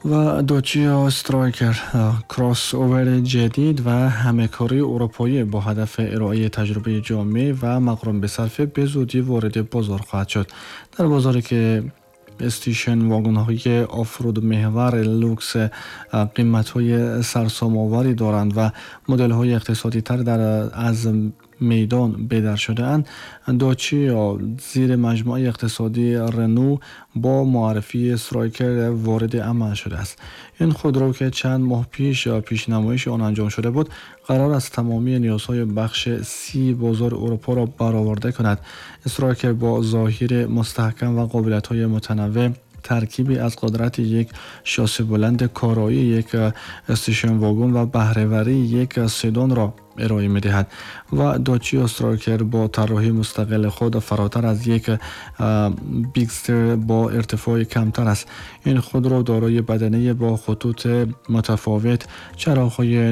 و دوچیا استرایکر کراس اوور جدید و همکاری اروپایی با هدف ارائه تجربه جامع و مقرون به صرفه به زودی وارد بازار خواهد شد. در بازاری که استیشن واگن های آفرود محور لوکس قیمت های سرسام آوری دارند و مدل های اقتصادی تر از میدان بیدار شده اند، داچیا زیر مجموعه اقتصادی رنو با معرفی استرایکر وارد عمل شده است. این خودرو که چند ماه پیش نمایش آن انجام شده بود، قرار است تمامی نیازهای بخش سی بازار اروپا را برآورده کند. استرایکر با ظاهر مستحکم و قابلیت‌های متنوع، ترکیبی از قدرت یک شاسی بلند کارایی یک استیشن واگن و بهره‌وری یک سدان را ارائه می‌دهد و داچیا استرایکر با طراحی مستقل خود فراتر از یک بیگستر با ارتفاع کمتر است. این خودرو دارای بدنه با خطوط متفاوت، چراغ‌های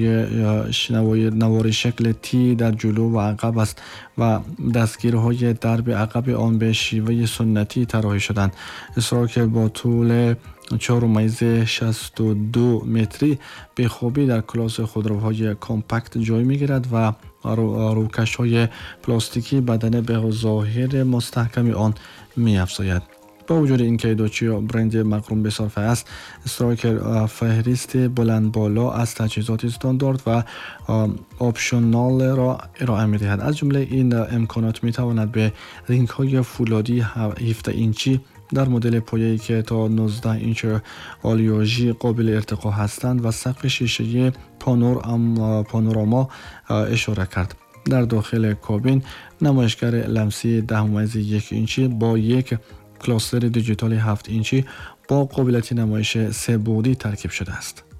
نوار شکل تی در جلو و عقب است و دستگیرهای درب عقب آن به شیوه سنتی طراحی شدند. استرایکر با طول 4.62 متری به خوبی در کلاس خودروهای کامپکت جای می‌گیرد و روکش‌های پلاستیکی بدنه به ظاهر مستحکم آن می‌افزاید. با وجود اینکه داچیا برند مقرون به صرفه است، استرایکر فهرست بلند بالا از تجهیزات استاندارد و آپشنال را ارائه می‌دهد. از جمله این امکانات می‌تواند به رینگ‌های فولادی 17 اینچی در مدل پایه‌ای که تا 19 اینچ آلیاژی قابل ارتقا هستند و سقف شیشه پانوراما اشاره کرد. در داخل کابین نمایشگر لمسی 10.1 اینچی با یک کلاستر دیجیتال 7 اینچی با قابلیت نمایش 3 بعدی ترکیب شده است.